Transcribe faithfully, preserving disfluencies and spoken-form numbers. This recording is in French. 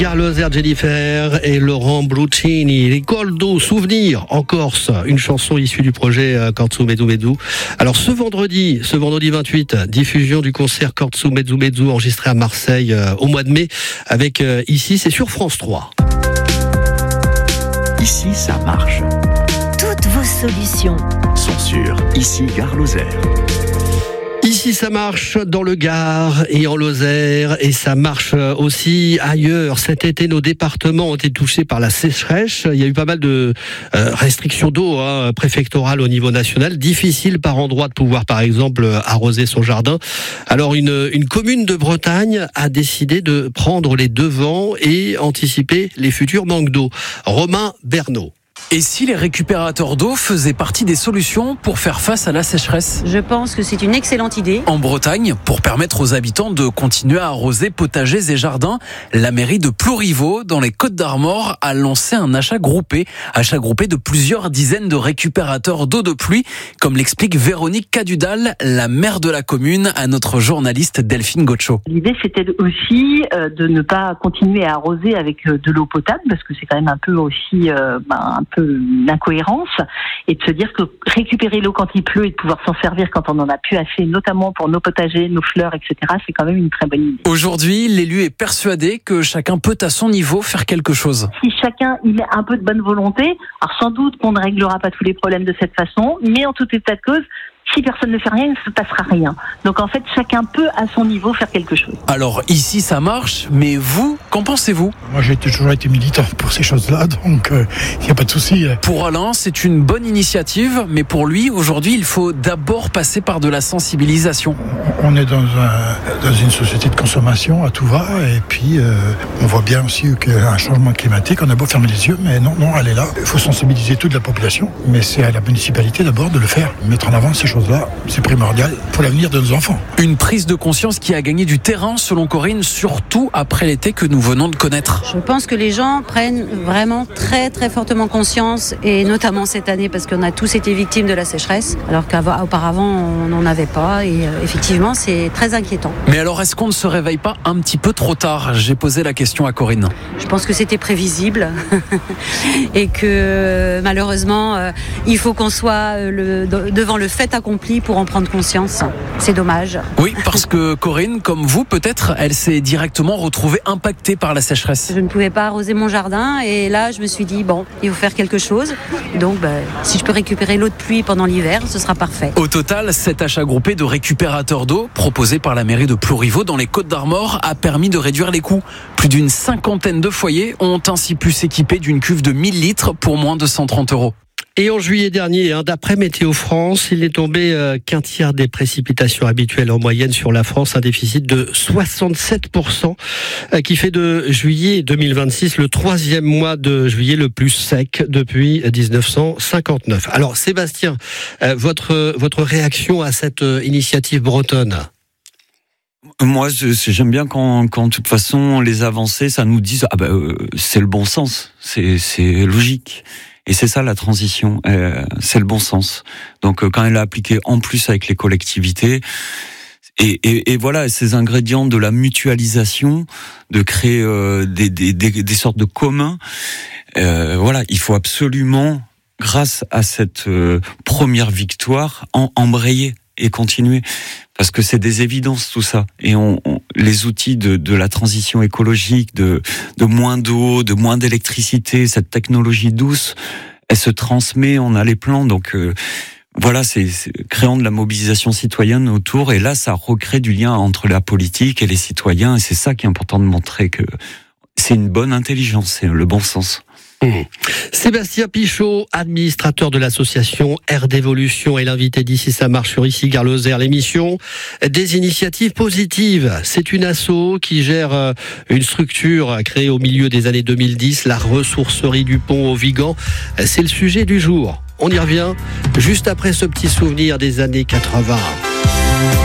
Gare Lozère, Jennifer et Laurent Bruccini. Les Goldo, Souvenirs en Corse, une chanson issue du projet Kortsu Mezzu Mezzu. Alors ce vendredi, ce vendredi vingt-huit, diffusion du concert Kortsu Mezzu Mezzu enregistré à Marseille euh, au mois de mai avec euh, Ici, c'est sur France trois. Ici, ça marche. Toutes vos solutions sont sur Ici, Gare Lozère. Ici, ça marche dans le Gard et en Lozère, et ça marche aussi ailleurs. Cet été, nos départements ont été touchés par la sécheresse. Il y a eu pas mal de euh, restrictions d'eau hein, préfectorales au niveau national. Difficile par endroit de pouvoir, par exemple, arroser son jardin. Alors, une, une commune de Bretagne a décidé de prendre les devants et anticiper les futurs manques d'eau. Romain Bernot. Et si les récupérateurs d'eau faisaient partie des solutions pour faire face à la sécheresse ? Je pense que c'est une excellente idée. En Bretagne, pour permettre aux habitants de continuer à arroser potagers et jardins, la mairie de Plouriveau, dans les Côtes-d'Armor, a lancé un achat groupé. Achat groupé de plusieurs dizaines de récupérateurs d'eau de pluie, comme l'explique Véronique Cadudal, la maire de la commune, à notre journaliste Delphine Gaucho. L'idée, c'était aussi euh, de ne pas continuer à arroser avec euh, de l'eau potable, parce que c'est quand même un peu aussi euh, ben, un peu l'incohérence, et de se dire que récupérer l'eau quand il pleut et de pouvoir s'en servir quand on en a plus assez, notamment pour nos potagers, nos fleurs, et cetera, c'est quand même une très bonne idée. Aujourd'hui, l'élu est persuadé que chacun peut à son niveau faire quelque chose. Si chacun il a un peu de bonne volonté, alors sans doute qu'on ne réglera pas tous les problèmes de cette façon, mais en tout état de cause, si personne ne fait rien, il ne se passera rien. Donc en fait, chacun peut à son niveau faire quelque chose. Alors ici, ça marche, mais vous, qu'en pensez-vous ? Moi, j'ai toujours été militant pour ces choses-là, donc il euh, n'y a pas de souci. Pour Alain, c'est une bonne initiative, mais pour lui, aujourd'hui, il faut d'abord passer par de la sensibilisation. On est dans, un, dans une société de consommation à tout va, et puis euh, on voit bien aussi qu'un changement climatique, on a beau fermer les yeux, mais non, non, elle est là. Il faut sensibiliser toute la population, mais c'est à la municipalité d'abord de le faire, mettre en avant ces choses là, c'est primordial pour l'avenir de nos enfants. Une prise de conscience qui a gagné du terrain, selon Corinne, surtout après l'été que nous venons de connaître. Je pense que les gens prennent vraiment très très fortement conscience, et notamment cette année, parce qu'on a tous été victimes de la sécheresse, alors qu'auparavant on n'en avait pas, et euh, effectivement c'est très inquiétant. Mais alors est-ce qu'on ne se réveille pas un petit peu trop tard ? J'ai posé la question à Corinne. Je pense que c'était prévisible et que malheureusement euh, il faut qu'on soit le, devant le fait accompli pour en prendre conscience. C'est dommage. Oui, parce que Corinne, comme vous peut-être, elle s'est directement retrouvée impactée par la sécheresse. Je ne pouvais pas arroser mon jardin, et là je me suis dit bon, il faut faire quelque chose. Donc ben, si je peux récupérer l'eau de pluie pendant l'hiver, ce sera parfait. Au total, cet achat groupé de récupérateurs d'eau proposé par la mairie de Plouriveau dans les Côtes-d'Armor a permis de réduire les coûts. Plus d'une cinquantaine de foyers ont ainsi pu s'équiper d'une cuve de mille litres pour moins de cent trente euros. Et en juillet dernier, hein, d'après Météo France, il n'est tombé euh, qu'un tiers des précipitations habituelles en moyenne sur la France, un déficit de soixante-sept pour cent, euh, qui fait de juillet deux mille vingt-six le troisième mois de juillet le plus sec depuis dix-neuf cent cinquante-neuf. Alors Sébastien, euh, votre, votre réaction à cette euh, initiative bretonne ? Moi, j'aime bien quand, quand, de toute façon, les avancées, ça nous dit, ah ben, euh, c'est le bon sens, c'est, c'est logique. Et c'est ça la transition, euh, c'est le bon sens. Donc euh, quand elle a appliqué en plus avec les collectivités, et, et, et voilà, ces ingrédients de la mutualisation, de créer euh, des, des, des, des sortes de communs, euh, voilà, il faut absolument, grâce à cette euh, première victoire, en, embrayer et continuer. Parce que c'est des évidences tout ça, et on, on les outils de, de la transition écologique, de, de moins d'eau, de moins d'électricité, cette technologie douce, elle se transmet, on a les plans, donc euh, voilà, c'est, c'est créant de la mobilisation citoyenne autour, et là ça recrée du lien entre la politique et les citoyens, et c'est ça qui est important de montrer que c'est une bonne intelligence, c'est le bon sens. Mmh. Sébastien Pichot, administrateur de l'association Air d'Évolution, est l'invité d'Ici ça marche sur Ici Gare Lozère, l'émission des initiatives positives. C'est une asso qui gère une structure créée au milieu des années deux mille dix, la ressourcerie du Pont au Vigan. C'est le sujet du jour. On y revient juste après ce petit souvenir des années quatre-vingts.